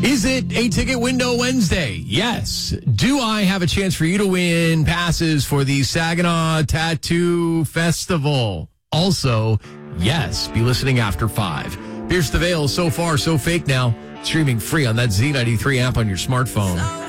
Is it a ticket window Wednesday? Yes. Do I have a chance for you to win passes for the Saginaw Tattoo Festival? Also, yes. Be listening after 5. Pierce the Veil, So Far, So Fake Now. Streaming free on that Z93 app on your smartphone.